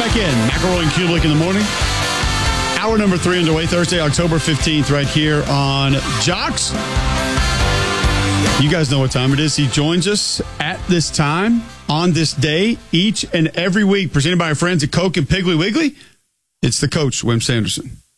back in. McElroy and Kubelik in the morning. Hour number 3 underway, Thursday, October 15th, right here on Jocks. You guys know what time it is. He joins us at this time, on this day, each and every week, presented by our friends at Coke and Piggly Wiggly. It's the coach, Wim Sanderson.